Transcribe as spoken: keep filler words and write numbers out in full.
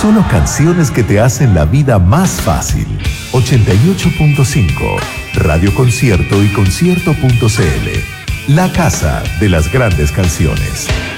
Solo canciones que te hacen la vida más fácil. ochenta y ocho punto cinco, Radio Concierto y concierto punto c l. La casa de las grandes canciones.